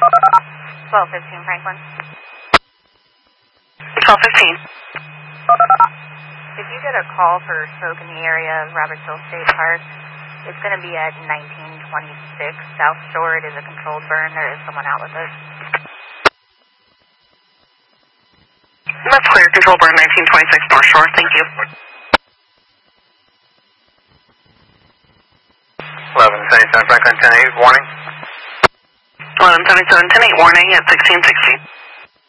1215 Franklin. 1215. Did you get a call for smoke in the area of Robertsville State Park? It's going to be at 1926 South Shore. It is a controlled burn. There is someone out with it. That's clear. Control burn 1926 North Shore. Thank you. 1177 Franklin 10-8 warning. 1177 10-8 warning at 1660.